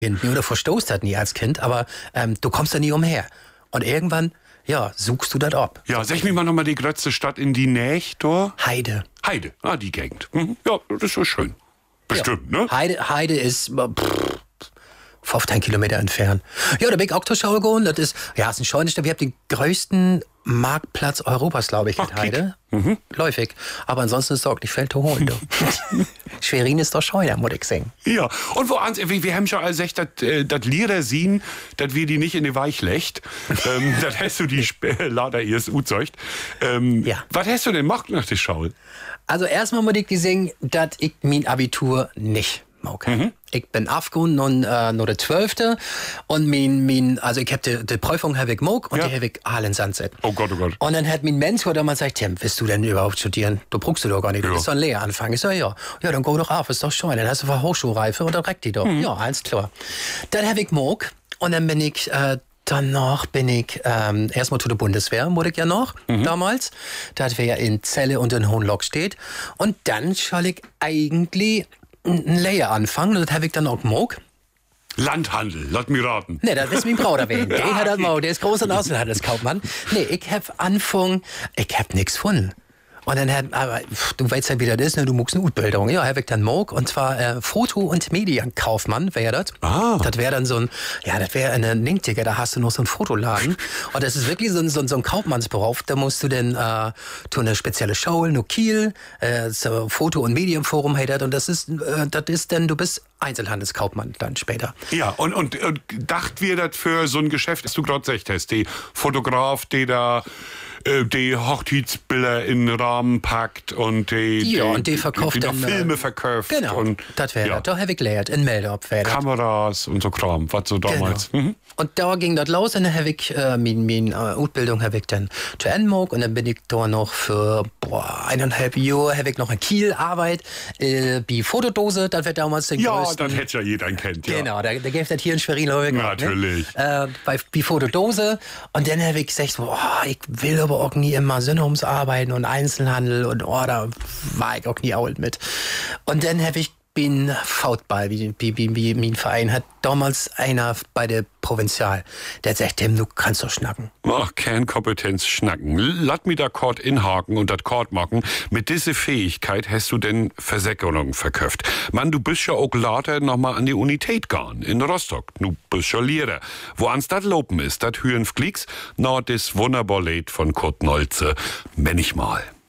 Oder verstoßt das nie als Kind, aber du kommst da nie umher. Und irgendwann, ja, suchst du das ab. Ja, sag mir mal nochmal die größte Stadt in die Nähe, da? Heide. Heide, die Gegend. Ja, das ist so schön. Bestimmt, ja. Ne? Heide ist 15 Kilometer entfernt. Ja, da bin ich auch zur Schau gegangen. Das ist ein schönes Stadt. Wir haben den größten Marktplatz Europas, glaube ich, in Heide. Läufig. Aber ansonsten ist es auch nicht viel zu holen. Schwerin ist doch scheuer, muss ich sagen. Ja, und wir haben schon gesagt, dass Lieder sehen, dass wir die nicht in die Weich lecht. Das hast du die leider erst uzeugt. Ja. Was hast du denn gemacht nach der Schau? Also erstmal muss ich dir sagen, dass ich mein Abitur nicht mag. Ich bin aufgegangen und nur der 12. Und also ich habe die Prüfung habe ich gemacht und die habe ich alle in Sand gesetzt. Oh Gott, oh Gott. Und dann hat mein Mentor damals gesagt, Tim, willst du denn überhaupt studieren? Du brauchst du doch gar nicht, du bist doch ein Lehranfang. Ich sag, ja, dann geh doch auf, ist doch schön, dann hast du Hochschulreife und dann reckt die doch. Ja, alles klar. Dann habe ich gemacht und dann bin ich danach erstmal zu der Bundeswehr, wurde ich ja noch damals. Das wäre ja in Celle und in Hohenlockstedt. Und dann soll ich eigentlich eine Lehre anfangen. Und das habe ich dann auch gemacht. Landhandel, lass mich raten. Nee, das ist mein Bruder wegen. Der hat das gemacht, der ist großer Außenhandelskaufmann. Nee, ich habe angefangen, ich habe nichts gefunden. Und dann aber du weißt ja, wie das ist, ne? Du magst eine Ausbildung. Ja, habe ich dann mag. Und zwar Foto- und Medienkaufmann wäre das. Das wäre dann das wäre eine Linkticker, da hast du noch so einen Fotoladen. Und das ist wirklich so ein Kaufmannsberuf. Da musst du dann zu einer spezielle Show, nur Kiel, so Foto- und Medienforum hat. Und das ist dann, du bist Einzelhandelskaufmann dann später. Ja, und dacht wir das für so ein Geschäft, das du gerade gesagt hast, die Fotograf, die da die Hochzeitsbilder in den Rahmen packt und die verkauft dann Filme verkauft. Genau, und das wäre das. Da habe ich gelernt, in Meldorf wäre das. Kameras und so Kram, was so damals. Genau. Und da ging das los und dann habe ich meine Ausbildung habe ich dann zu Ende gemacht und dann bin ich da noch für 1,5 Jahre habe ich noch in Kiel Arbeit bei Fotodose, das wird damals den größten. Ja, das hätte ja jeder kennt, ja. Genau, da gibt es hier in Schwerin natürlich. Bei Fotodose und dann habe ich gesagt, ich will aber auch nie immer Sinnumsarbeiten und Einzelhandel und da war ich auch nie alt mit. Und dann habe ich bin Fautball, wie mein Verein hat damals einer bei der Provinzial, der sagt, Tim, du kannst doch schnacken. Ach, Kernkompetenz schnacken. Lass mich da Kord inhaken und das Kord machen. Mit dieser Fähigkeit hast du denn Versäckerung verköpft. Mann, du bist ja auch later nochmal an die Unität gegangen, in Rostock. Du bist ja Lehrer. Wo ans dat lopen ist, dat Hüren Flieks, na, das Wunderballet von Kurt Nolze, wenn ich mal.